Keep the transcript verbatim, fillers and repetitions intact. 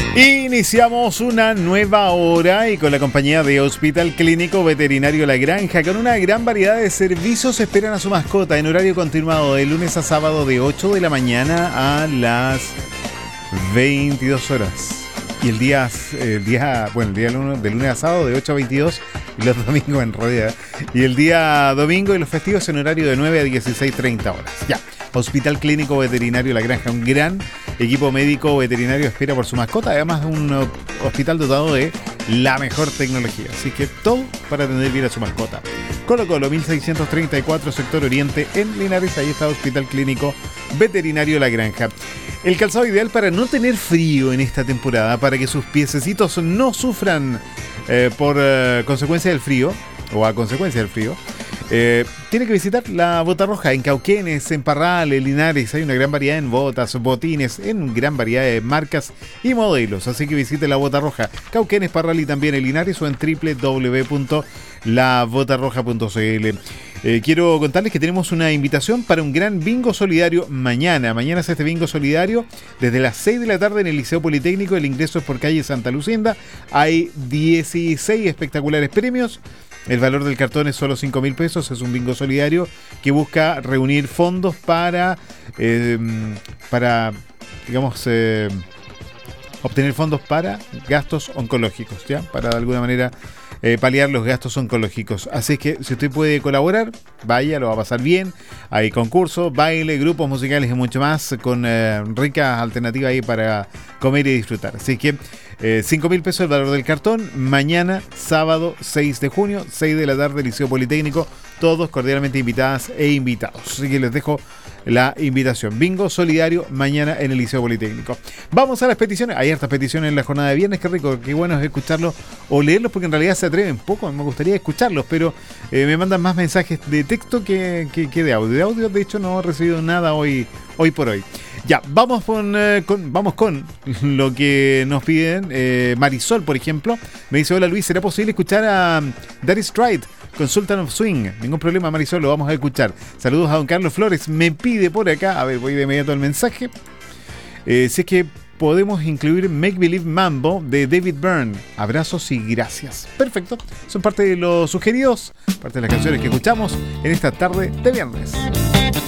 Iniciamos una nueva hora y con la compañía de Hospital Clínico Veterinario La Granja, con una gran variedad de servicios, esperan a su mascota en horario continuado de lunes a sábado de ocho de la mañana a las veintidós horas. Y el día, el día, bueno, el día de lunes a sábado de ocho a veintidós y los domingos en realidad. Y el día domingo y los festivos en horario de nueve a dieciséis treinta horas. Ya. Hospital Clínico Veterinario La Granja, un gran equipo médico veterinario espera por su mascota, además de un hospital dotado de la mejor tecnología. Así que todo para atender bien a su mascota. Colo Colo, mil seiscientos treinta y cuatro, sector oriente, en Linares. Ahí está Hospital Clínico Veterinario La Granja. El calzado ideal para no tener frío en esta temporada, para que sus piececitos no sufran eh, por eh, consecuencia del frío, o a consecuencia del frío. Eh, tiene que visitar la Bota Roja en Cauquenes, en Parral, en Linares. Hay una gran variedad en botas, botines, en gran variedad de marcas y modelos. Así que visite la Bota Roja, Cauquenes, Parral y también en Linares, o en doble u doble u doble u punto la bota roja punto c l. Eh, quiero contarles que tenemos una invitación para un gran bingo solidario mañana. Mañana es este bingo solidario desde las seis de la tarde en el Liceo Politécnico. El ingreso es por calle Santa Lucinda. Hay dieciséis espectaculares premios. El valor del cartón es solo cinco mil pesos. Es un bingo solidario que busca reunir fondos para, eh, para digamos, eh, obtener fondos para gastos oncológicos, ¿ya? Para de alguna manera eh, paliar los gastos oncológicos. Así que si usted puede colaborar, vaya, lo va a pasar bien. Hay concursos, baile, grupos musicales y mucho más, con eh, ricas alternativas ahí para comer y disfrutar. Así que eh, cinco mil pesos el valor del cartón. Mañana, sábado seis de junio, seis de la tarde, Liceo Politécnico. Todos cordialmente invitadas e invitados. Así que les dejo la invitación. Bingo solidario mañana en el Liceo Politécnico. Vamos a las peticiones. Hay hartas peticiones en la jornada de viernes. Qué rico, qué bueno es escucharlos o leerlos, porque en realidad se atreven poco. Me gustaría escucharlos, pero eh, me mandan más mensajes de texto que, que, que de audio. De audio, de hecho, no he recibido nada hoy, hoy por hoy. Ya, vamos con, eh, con, vamos con lo que nos piden. Eh, Marisol, por ejemplo, me dice: hola Luis, ¿será posible escuchar a That Is Right, Consultant of Swing? Ningún problema, Marisol, lo vamos a escuchar. Saludos a don Carlos Flores, me pide por acá. A ver, voy de inmediato al mensaje. Eh, si es que podemos incluir Make Believe Mambo de David Byrne. Abrazos y gracias. Perfecto, son parte de los sugeridos, parte de las canciones que escuchamos en esta tarde de viernes.